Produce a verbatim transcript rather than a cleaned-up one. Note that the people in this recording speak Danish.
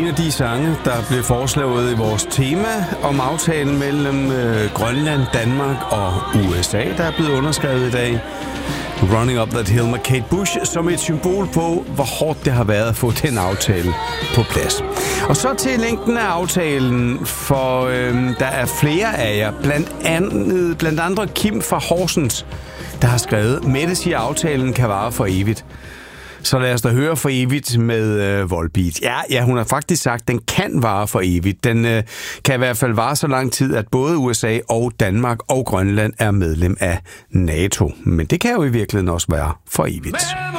En af de sange, der blev foreslået i vores tema om aftalen mellem øh, Grønland, Danmark og U S A, der er blevet underskrevet i dag. Running Up That Hill med Kate Bush som et symbol på, hvor hårdt det har været at få den aftale på plads. Og så til længden af aftalen, for øh, der er flere af jer, blandt, andet, blandt andre Kim fra Horsens, der har skrevet, Mette siger, at aftalen kan vare for evigt. Så lad os da høre for evigt med øh, Volbeat. Ja, ja, hun har faktisk sagt, at den kan vare for evigt. Den øh, kan i hvert fald vare så lang tid, at både U S A og Danmark og Grønland er medlem af NATO. Men det kan jo i virkeligheden også være for evigt.